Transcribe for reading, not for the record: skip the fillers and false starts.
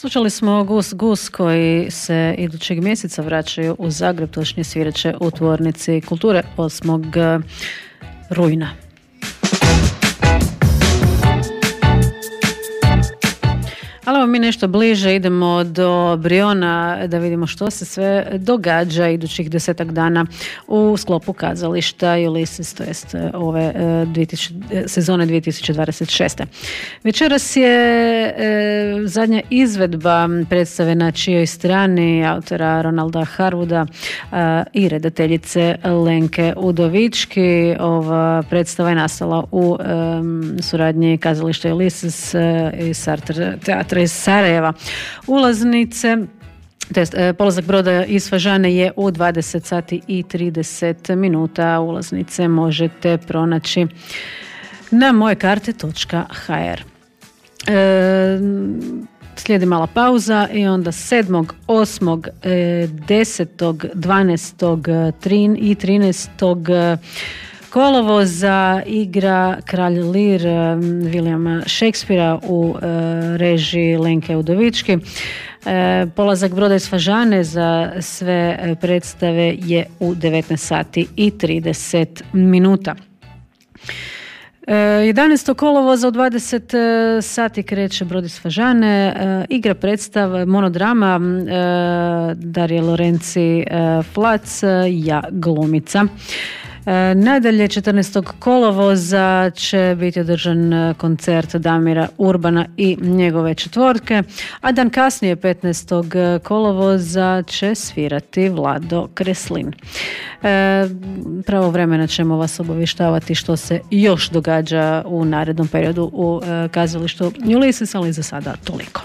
Slušali smo Gus koji se idućeg mjeseca vraćaju u Zagreb, točnije svirat će u Tvornici kulture 8. rujna. Ali mi nešto bliže idemo do Briona da vidimo što se sve događa idućih 10 dana u sklopu kazališta Ulysses, to jest ove sezone 2026. Večeras je zadnja izvedba predstave Na čijoj strani autora Ronalda Harwooda i redateljice Lenke Udovički. Ova predstava je nastala u suradnji kazališta Ulysses i Sartre teatra iz Sarajeva. Ulaznice, polazak broda iz Fažane je u 20 sati i 30 minuta. Ulaznice možete pronaći na mojekarte.hr. Slijedi mala pauza i onda 7., 8., 10., 12. i 13. kolovoza igra Kralj Lir Williama Shakespearea u režiji Lenke Udovički. Polazak broda iz Fažane za sve predstave je u 19 sati i 30 minuta. 11. kolovoza u 20 sati kreće brod iz Fažane, igra predstav monodrama Darije Lorenci Flac, Ja glumica. Nadalje 14. kolovoza će biti održan koncert Damira Urbana i njegove četvorke, a dan kasnije 15. kolovoza će svirati Vlado Kreslin. Pravovremeno ćemo vas obavještavati što se još događa u narednom periodu u kazalištu Ulysses, ali za sada toliko.